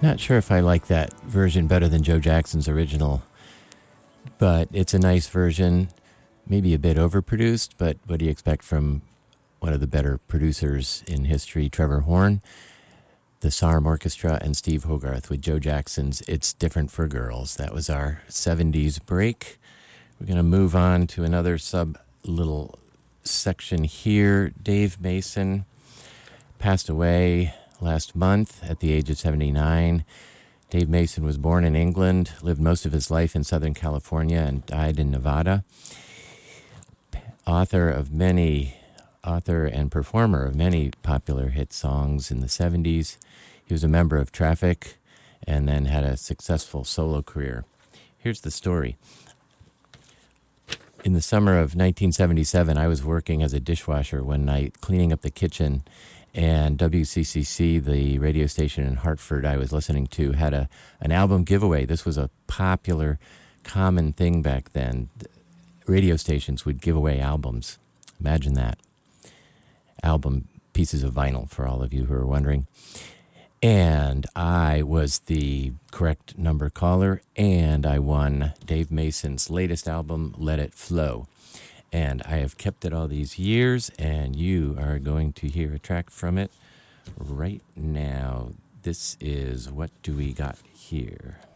Not sure if I like that version better than Joe Jackson's original, but it's a nice version. Maybe a bit overproduced, but what do you expect from one of the better producers in history, Trevor Horn, the SARM Orchestra, and Steve Hogarth with Joe Jackson's It's Different for Girls. That was our 70s break. We're going to move on to another little section here. Dave Mason passed away last month at the age of 79. Dave Mason was born in England, lived most of his life in Southern California, and died in Nevada. Author and performer of many popular hit songs in the 70s. He was a member of Traffic and then had a successful solo career. Here's the story. In the summer of 1977, I was working as a dishwasher one night, cleaning up the kitchen, and WCCC, the radio station in Hartford I was listening to, had an album giveaway. This was a popular, common thing back then. Radio stations would give away albums. Imagine that. Album pieces of vinyl, for all of you who are wondering. And I was the correct number caller, and I won Dave Mason's latest album, Let It Flow. And I have kept it all these years, and you are going to hear a track from it right now. This is What Do We Got Here?